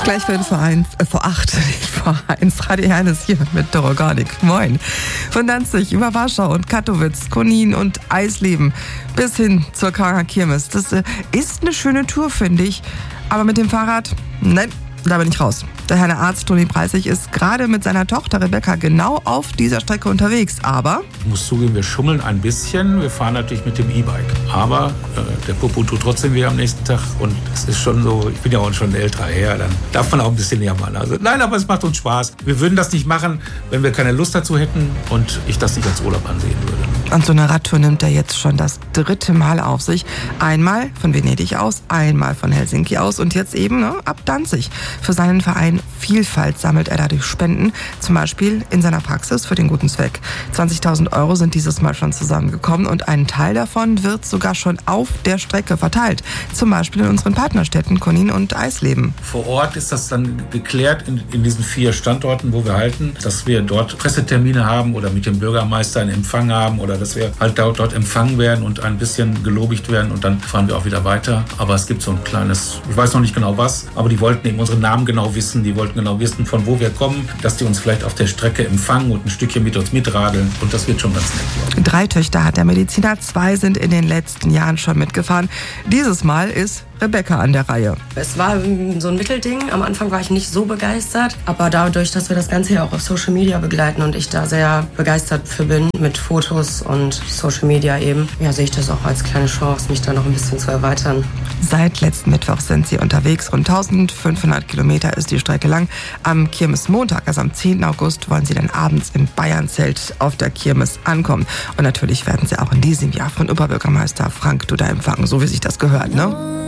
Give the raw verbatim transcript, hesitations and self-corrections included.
Gleich für vor eins, äh, vor acht, nicht vor eins. Radio Hernes hier mit Doroganik. Moin. Von Danzig über Warschau und Katowice, Konin und Eisleben bis hin zur Kranger Kirmes. Das äh, ist eine schöne Tour, finde ich. Aber mit dem Fahrrad, nein, da bin ich raus. Der Herr Arzt Toni Preissig ist gerade mit seiner Tochter Rebecca genau auf dieser Strecke unterwegs. Aber ich muss zugeben, wir schummeln ein bisschen. Wir fahren natürlich mit dem E-Bike. Aber äh, der Popo tut trotzdem weh am nächsten Tag. Und es ist schon so, ich bin ja auch schon ein älterer Herr, dann darf man auch ein bisschen jammern. Also, nein, aber es macht uns Spaß. Wir würden das nicht machen, wenn wir keine Lust dazu hätten und ich das nicht als Urlaub ansehen würde. Und so eine Radtour nimmt er jetzt schon das dritte Mal auf sich. Einmal von Venedig aus, einmal von Helsinki aus und jetzt eben ne, ab Danzig. Für seinen Verein Vielfalt sammelt er dadurch Spenden, zum Beispiel in seiner Praxis für den guten Zweck. zwanzigtausend Euro sind dieses Mal schon zusammengekommen und ein Teil davon wird sogar schon auf der Strecke verteilt. Zum Beispiel in unseren Partnerstädten Konin und Eisleben. Vor Ort ist das dann geklärt in, in diesen vier Standorten, wo wir halten, dass wir dort Pressetermine haben oder mit dem Bürgermeister einen Empfang haben oder dass wir halt dort, dort empfangen werden und ein bisschen gelobigt werden und dann fahren wir auch wieder weiter. Aber es gibt so ein kleines, ich weiß noch nicht genau was, aber die wollten eben unseren Namen genau wissen, die wollten genau wissen, von wo wir kommen, dass die uns vielleicht auf der Strecke empfangen und ein Stückchen mit uns mitradeln und das wird schon ganz nett. Drei Töchter hat der Mediziner, zwei sind in den letzten Jahren schon mitgefahren. Dieses Mal ist Rebecca an der Reihe. Es war so ein Mittelding. Am Anfang war ich nicht so begeistert, aber dadurch, dass wir das Ganze ja auch auf Social Media begleiten und ich da sehr begeistert für bin mit Fotos und Social Media eben, ja, sehe ich das auch als kleine Chance, mich da noch ein bisschen zu erweitern. Seit letzten Mittwoch sind sie unterwegs. Rund eintausendfünfhundert Kilometer ist die Strecke lang. Am Kirmesmontag, also am zehnten August, wollen sie dann abends im Bayernzelt auf der Kirmes ankommen. Und natürlich werden sie auch in diesem Jahr von Oberbürgermeister Frank Duda empfangen, so wie sich das gehört, ne?